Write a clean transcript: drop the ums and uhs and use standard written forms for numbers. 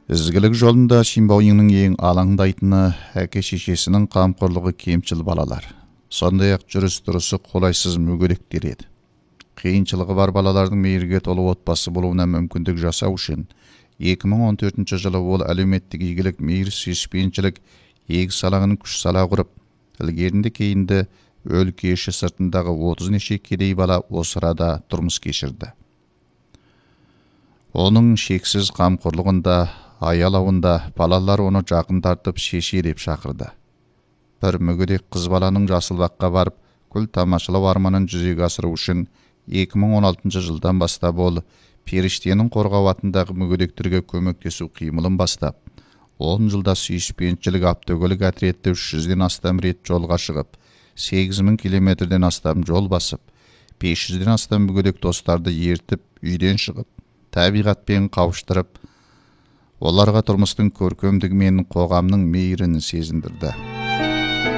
Ізгілік жолында Шимбауыңның ең алаңдайтыны әке-шешесінің қамқорлығы кемшіл балалар. Сондай-ақ жүріс-тұрысы қолайсыз мүгедектер еді. Қиыншылығы бар балалардың мейірге толы отбасы болуына мүмкіндік жасау үшін 2014 жылы ол әлеуметтік игілік, мейір, сүйіспеншілік егіс алаңын күш сала құрып, ілгерінді кейінді өлке іші сыртындағы 30 неше кедей бала осы арада тұрмыс кешірді. Оның шексіз қамқорлығында, аялауында балалар оны жақын тартып шеше деп шақырды. Бір мүгедек қыз баланың Жасылбаққа барып, гүл тамашалау арманын жүзеге асыру үшін 2016 жылдан бастап ол періштенің қорғау атындағы мүгедектерге көмектесу қимылын бастап, 10 жылда сүйіспеншілік автокөлік отряды 300-ден астам рет жолға шығып, 8000 километрден астам жол басып, 500-ден астам мүгедек достарды ертіп, үйден шығып, табиғатпен қауыштырып, оларға тұрмыстың көркемдігі мен қоғамның мейірін сезіндірді.